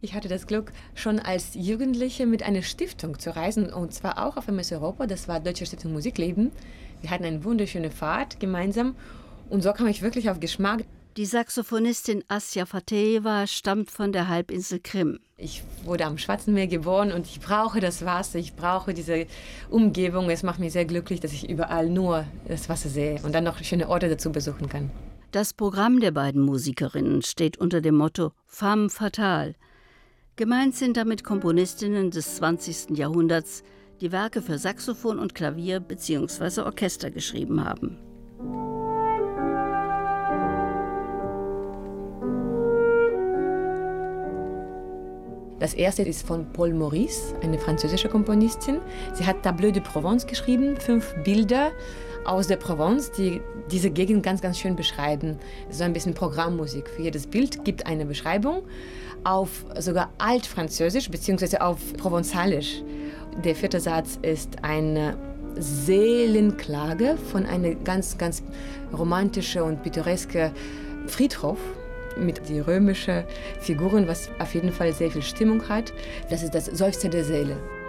Ich hatte das Glück, schon als Jugendliche mit einer Stiftung zu reisen, und zwar auch auf der Messe Europa. Das war Deutsche Stiftung Musikleben. Wir hatten eine wunderschöne Fahrt gemeinsam und so kam ich wirklich auf Geschmack. Die Saxophonistin Asja Fateheva stammt von der Halbinsel Krim. Ich wurde am Schwarzen Meer geboren und ich brauche das Wasser, ich brauche diese Umgebung. Es macht mich sehr glücklich, dass ich überall nur das Wasser sehe und dann noch schöne Orte dazu besuchen kann. Das Programm der beiden Musikerinnen steht unter dem Motto Femme fatale. Gemeint sind damit Komponistinnen des 20. Jahrhunderts, die Werke für Saxophon und Klavier bzw. Orchester geschrieben haben. Das erste ist von Paul Maurice, eine französische Komponistin. Sie hat Tableau de Provence geschrieben, 5 Bilder aus der Provence, die diese Gegend ganz, ganz schön beschreiben. Das ist so ein bisschen Programmmusik. Für jedes Bild gibt eine Beschreibung auf sogar Altfranzösisch bzw. auf Provenzalisch. Der 4. Satz ist eine Seelenklage von einem ganz, ganz romantischen und pittoresken Friedhof mit die römischen Figuren, was auf jeden Fall sehr viel Stimmung hat. Das ist das Seufzer der Seele.